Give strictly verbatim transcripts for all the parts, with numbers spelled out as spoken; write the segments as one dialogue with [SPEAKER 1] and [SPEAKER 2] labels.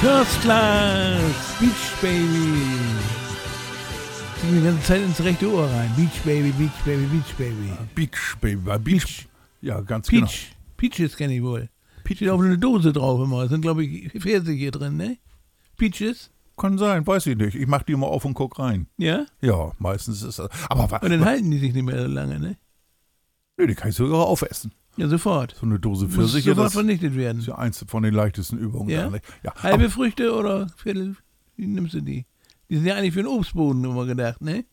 [SPEAKER 1] First Class, Beach Baby. Zieh mir die ganze Zeit ins rechte Ohr rein. Beach Baby, Beach Baby, Beach Baby.
[SPEAKER 2] Beach Baby, bei Beach.
[SPEAKER 1] Peach.
[SPEAKER 2] Ja, ganz
[SPEAKER 1] Peach.
[SPEAKER 2] genau.
[SPEAKER 1] Peaches kenne ich wohl. Peach. Steht auf eine Dose drauf immer. Da sind, glaube ich, Pfirsiche hier drin, ne? Peaches.
[SPEAKER 2] Kann sein, weiß ich nicht. Ich mach die immer auf und guck rein.
[SPEAKER 1] Ja?
[SPEAKER 2] Ja, meistens ist das. Aber wa-
[SPEAKER 1] Und dann
[SPEAKER 2] wa-
[SPEAKER 1] halten die sich nicht mehr so lange, ne?
[SPEAKER 2] Nö, die kann ich sogar aufessen.
[SPEAKER 1] Ja, sofort.
[SPEAKER 2] So eine Dose
[SPEAKER 1] Muss
[SPEAKER 2] Pfirsiche,
[SPEAKER 1] sofort
[SPEAKER 2] das
[SPEAKER 1] vernichtet
[SPEAKER 2] ist
[SPEAKER 1] werden.
[SPEAKER 2] ja eins von den leichtesten Übungen.
[SPEAKER 1] Ja?
[SPEAKER 2] Da, ne? Ja,
[SPEAKER 1] Halbe
[SPEAKER 2] aber
[SPEAKER 1] Früchte oder Viertel? Wie nimmst du die? Die sind ja eigentlich für den Obstboden immer gedacht, ne?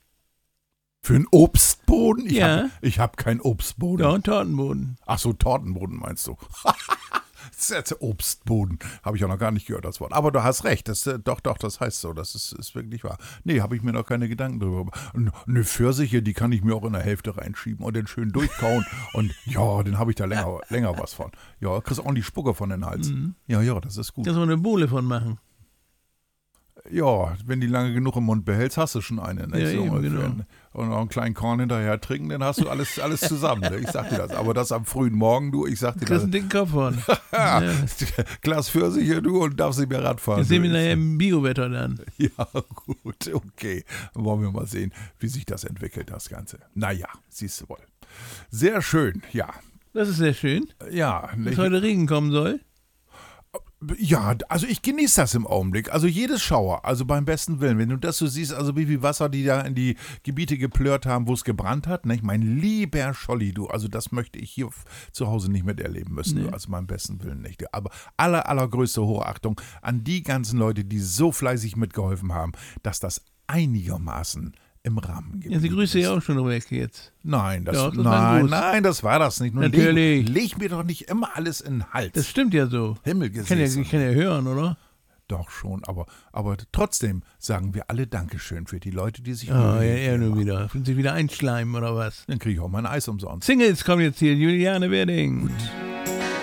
[SPEAKER 2] für einen Obstboden? Ich
[SPEAKER 1] Ja.
[SPEAKER 2] hab, ich hab keinen Obstboden.
[SPEAKER 1] Ja, und Tortenboden.
[SPEAKER 2] Ach so, Tortenboden meinst du? Das ist jetzt Obstboden. Habe ich auch noch gar nicht gehört, das Wort. Aber du hast recht. Das, äh, doch, doch, das heißt so. Das ist, ist wirklich wahr. Nee, habe ich mir noch keine Gedanken drüber gemacht. Und eine Pfirsiche, die kann ich mir auch in der Hälfte reinschieben und dann schön durchkauen. Und ja, dann habe ich da länger, länger was von. Ja, kriegst auch die Spucke von den Hals.
[SPEAKER 1] Mhm.
[SPEAKER 2] Ja, ja, das ist gut.
[SPEAKER 1] Da soll man eine Bohle von machen.
[SPEAKER 2] Ja, wenn die lange genug im Mund behältst, hast du schon eine. Ne?
[SPEAKER 1] Ja,
[SPEAKER 2] So
[SPEAKER 1] eben,
[SPEAKER 2] ungefähr.
[SPEAKER 1] genau.
[SPEAKER 2] Und noch einen kleinen Korn hinterher trinken, dann hast du alles, alles zusammen. Ne? Ich sag dir das. Aber das am frühen Morgen, du, ich sag dir
[SPEAKER 1] Du kriegst
[SPEAKER 2] das.
[SPEAKER 1] einen dicken Kopf von.
[SPEAKER 2] Ja.
[SPEAKER 1] Ja.
[SPEAKER 2] Glas Pfirsiche, du, und darfst nicht mehr Radfahren.
[SPEAKER 1] Das sehen wir
[SPEAKER 2] du.
[SPEAKER 1] nachher im Biowetter dann.
[SPEAKER 2] Ja, gut, okay. Dann wollen wir mal sehen, wie sich das entwickelt, das Ganze. Naja, siehst du wohl. Sehr schön, ja.
[SPEAKER 1] Das ist sehr schön,
[SPEAKER 2] Ja,
[SPEAKER 1] dass
[SPEAKER 2] nicht,
[SPEAKER 1] heute Regen kommen soll.
[SPEAKER 2] ja, also ich genieße das im Augenblick. Also jedes Schauer, also beim besten Willen. Wenn du das so siehst, also wie viel Wasser die da in die Gebiete geplört haben, wo es gebrannt hat, nicht? Mein lieber Scholli, du, also das möchte ich hier f- zu Hause nicht miterleben müssen,
[SPEAKER 1] Nee.
[SPEAKER 2] du, also beim besten Willen nicht. Aber aller, allergrößte Hochachtung an die ganzen Leute, die so fleißig mitgeholfen haben, dass das einigermaßen im Rahmen geblieben
[SPEAKER 1] Ja, sie grüße
[SPEAKER 2] ist.
[SPEAKER 1] ja auch schon weg jetzt.
[SPEAKER 2] Nein, das,
[SPEAKER 1] Doch, das war ein
[SPEAKER 2] nein,
[SPEAKER 1] Gruß.
[SPEAKER 2] nein, das war das nicht. Nun
[SPEAKER 1] Natürlich.
[SPEAKER 2] Leg, leg mir doch nicht immer alles in den Hals.
[SPEAKER 1] Das stimmt ja so. Ich kann ja,
[SPEAKER 2] Himmelgesäß.
[SPEAKER 1] ich kann ja hören, oder?
[SPEAKER 2] Doch schon, aber, aber trotzdem sagen wir alle Dankeschön für die Leute, die sich
[SPEAKER 1] Ah,
[SPEAKER 2] Mühe
[SPEAKER 1] ja, er
[SPEAKER 2] gegeben
[SPEAKER 1] nur
[SPEAKER 2] haben.
[SPEAKER 1] wieder. Finden Sie wieder einschleimen oder was?
[SPEAKER 2] Dann kriege ich auch mein Eis umsonst.
[SPEAKER 1] Singles kommen jetzt hier. Juliane Werding.